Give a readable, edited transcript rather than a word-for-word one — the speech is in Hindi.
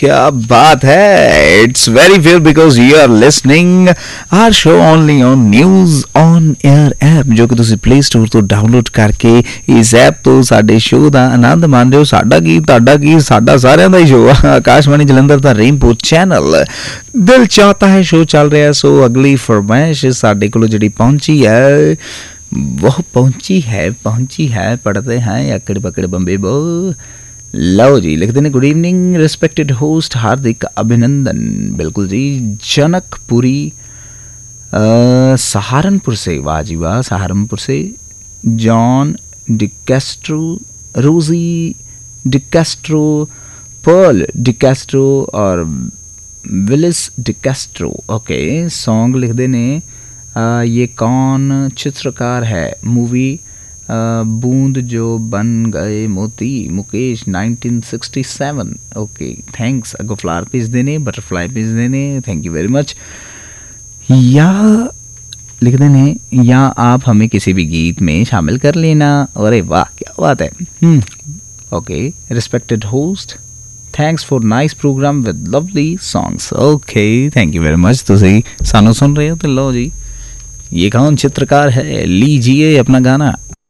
क्या बात है, it's very fair because you are listening our show only on news on air app, जो कि ਤੁਸੀਂ ਪਲੇ ਸਟੋਰ ਤੋਂ ਡਾਊਨਲੋਡ ਕਰਕੇ ਇਸ ਐਪ ਤੋਂ ਸਾਡੇ ਸ਼ੋਅ ਦਾ ਆਨੰਦ ਮਾਣਦੇ ਹੋ। ਸਾਡਾ ਕੀ ਤੁਹਾਡਾ ਕੀ ਸਾਡਾ ਸਾਰਿਆਂ ਦਾ ਹੀ ਸ਼ੋਅ ਆ, ਆਕਾਸ਼ਵਾਣੀ ਜਲੰਧਰ ਦਾ ਰੇਨਬੋ ਚੈਨਲ ਦਿਲ ਚਾਹਤਾ ਹੈ ਸ਼ੋਅ ਚੱਲ ਰਿਹਾ। ਸੋ ਅਗਲੀ ਫਰਮਾਇਸ਼ ਸਾਡੇ ਕੋਲ ਜਿਹੜੀ पहुंची है पढ़ते हैं अकड़ पकड़ बम्बे बो। लो जी, लिखते हैं गुड इवनिंग रिस्पेक्टेड होस्ट, हार्दिक अभिनंदन। बिल्कुल जी, जनकपुरी सहारनपुर से, वाह जी वाह, सहारनपुर से जॉन डिकैस्ट्रो, रोजी डिकैस्ट्रो, पर्ल डिकैस्ट्रो और विलिस डिकैस्ट्रो। ओके, सॉन्ग लिख देने ये कौन चित्रकार है, मूवी बूंद जो बन गए मोती, मुकेश 1967। Okay, thanks. अगो फ्लावर भेज देने, बटरफ्लाई भेज देने, थैंक यू वेरी मच। या लिख देने, या आप हमें किसी भी गीत में शामिल कर लेना। अरे वाह, क्या बात है। Okay, respected host, thanks for nice program with lovely songs. Okay, thank you very much. तुसी सानू सुन रहे हो तो लो जी, ये कौन चित्रकार है, लीजिए अपना गाना।